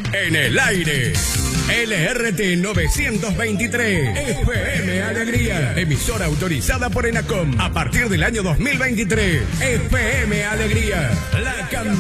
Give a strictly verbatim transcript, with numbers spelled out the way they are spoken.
En el aire, L R T novecientos veintitrés, F M Alegría, emisora autorizada por ENACOM a partir del año dos mil veintitrés. F M Alegría, la